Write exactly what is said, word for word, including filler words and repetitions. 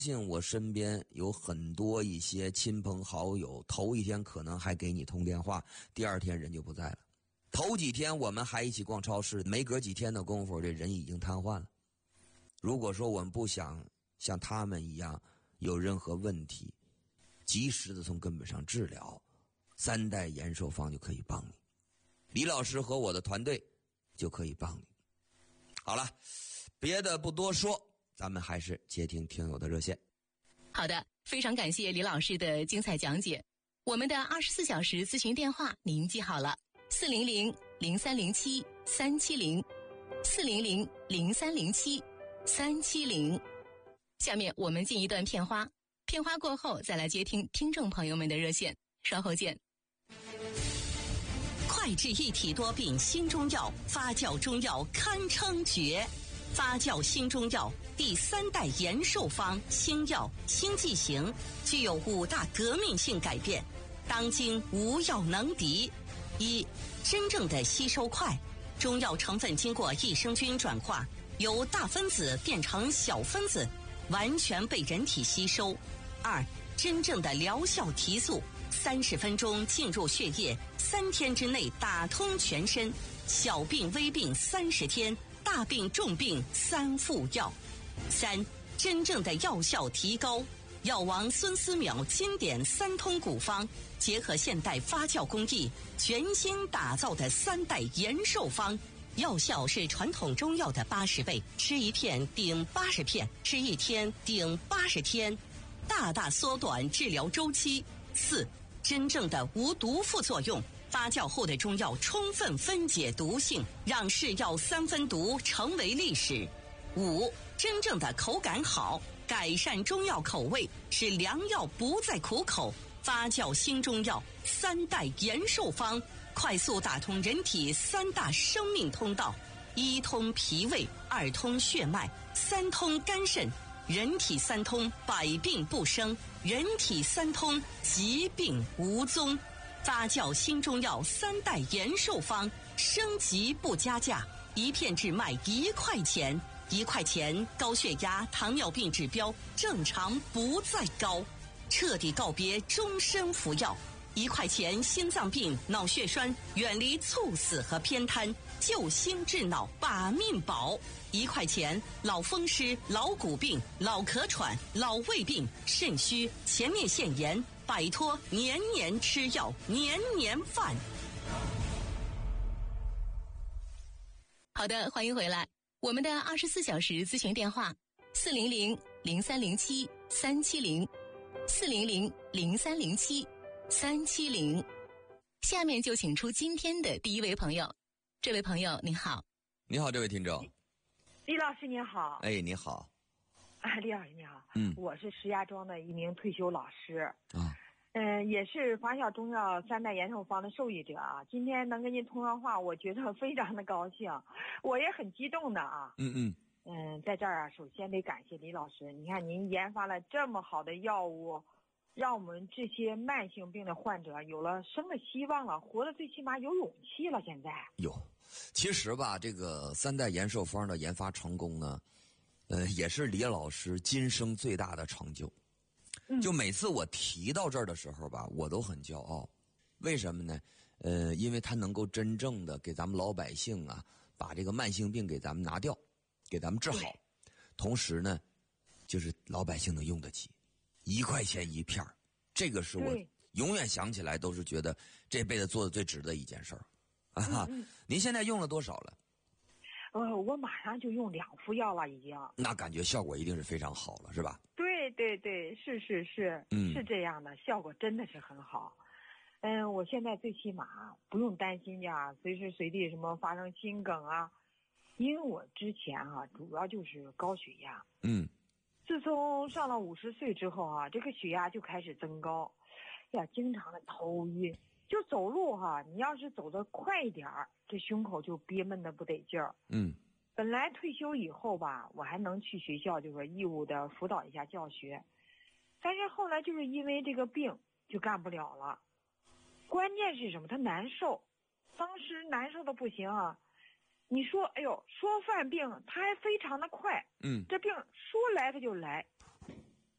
相信我身边有很多一些亲朋好友，头一天可能还给你通电话，第二天人就不在了。头几天我们还一起逛超市，没隔几天的功夫，这人已经瘫痪了。如果说我们不想像他们一样有任何问题，及时的从根本上治疗，三代延寿方就可以帮你，李老师和我的团队就可以帮你。好了，别的不多说，咱们还是接听听友的热线。 好的，非常感谢李老师的精彩讲解。我们的二十四小时咨询电话您记好了，四零零零三零七三七零，四零零零三零七三七零。下面我们进一段片花，片花过后再来接听听众朋友们的热线，稍后见。 快治一体多病新中药，发酵中药堪称绝。发酵新中药第三代延寿方新药新剂型，具有五大革命性改变，当今无药能敌。一、真正的吸收快，中药成分经过益生菌转化，由大分子变成小分子，完全被人体吸收。二、真正的疗效提速，三十分钟进入血液，三天之内打通全身，小病微病三十天，大病重病三副药。三、真正的药效提高，药王孙思邈经典三通古方，结合现代发酵工艺，全新打造的三代延寿方，药效是传统中药的八十倍，吃一片顶八十片，吃一天顶八十天，大大缩短治疗周期。四、真正的无毒副作用，发酵后的中药充分分解毒性，让是药三分毒成为历史。五、真正的口感好，改善中药口味，使良药不再苦口。发酵新中药三代延寿方，快速打通人体三大生命通道：一通脾胃，二通血脉，三通肝肾。人体三通，百病不生；人体三通，疾病无踪。发酵新中药三代延寿方，升级不加价，一片只卖一块钱，一块钱高血压、糖尿病指标正常不再高，彻底告别终身服药。一块钱心脏病、脑血栓远离猝死和偏瘫，救心治脑把命保。一块钱老风湿、老骨病、老咳喘、老胃病、肾虚、前列腺炎，摆脱年年吃药、年年饭。 好的，欢迎回来。我们的二十四小时咨询电话：四零零零三零七三七零，四零零零三零七三七零。下面就请出今天的第一位朋友。这位朋友您好。 你好，这位听众。 李老师您好。 哎，你好。 啊，李老师你好。 嗯， 我是石家庄的一名退休老师。 啊。 嗯、呃，也是发酵中药三代延寿方的受益者啊。今天能跟您通上话，我觉得非常的高兴，我也很激动的啊。 嗯嗯。 嗯，在这儿啊，首先得感谢李老师。你看，您研发了这么好的药物，让我们这些慢性病的患者有了生的希望了，活得最起码有勇气了。现在有，其实吧，这个三代延寿方的研发成功呢，呃，也是李老师今生最大的成就。 嗯， 就每次我提到这儿的时候吧，我都很骄傲。为什么呢？呃，因为他能够真正的给咱们老百姓啊，把这个慢性病给咱们拿掉，给咱们治好。同时呢，就是老百姓能用得起，一块钱一片儿，这个是我永远想起来都是觉得这辈子做的最值的一件事儿。啊， 嗯嗯， 您现在用了多少了？ 呃，我马上就用两副药了，已经。 那感觉效果一定是非常好了，是吧？ 对对对，是是是， 嗯， 是这样的，效果真的是很好。嗯，我现在最起码不用担心呀，随时随地什么发生心梗啊，因为我之前啊主要就是高血压。 嗯， 自从上了五十岁之后啊，这个血压就开始增高，呀，经常的头晕，就走路哈、啊，你要是走得快一点儿，这胸口就憋闷的不得劲儿。 嗯， 本来退休以后吧，我还能去学校就是义务的辅导一下教学，但是后来就是因为这个病就干不了了。关键是什么？他难受，当时难受的不行啊。你说，哎呦，说犯病，他还非常的快。 嗯， 这病说来他就来，